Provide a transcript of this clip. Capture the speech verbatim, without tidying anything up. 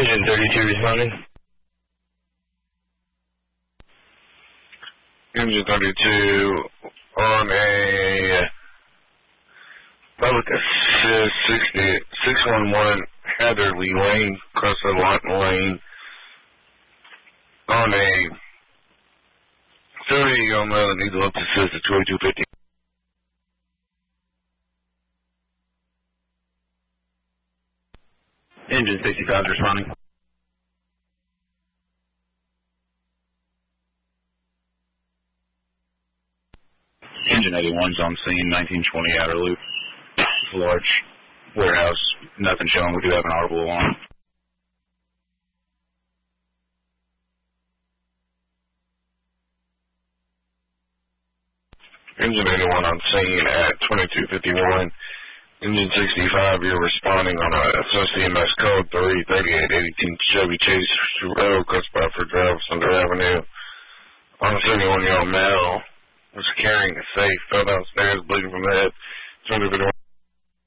Engine thirty-two responding. Engine thirty-two on a public assist sixty, six one one Heatherly Lane, across the Lawton Lane, on a thirty-year-old male that needs left assist at twenty-two fifty. Engine sixty-five responding. Engine eighty-one's on scene, nineteen twenty outer loop. Large warehouse, nothing showing. We do have an audible alarm. Engine eighty-one on scene at twenty-two fifty-one. Engine sixty-five, you're responding on a S O C M S code three thirty-eight eighty-two Chevy Chase Road, Custbuffer Drive, Thunder Avenue. On a seventy-one-year-old male was carrying a safe, fell downstairs, bleeding from the head. twenty fifty-one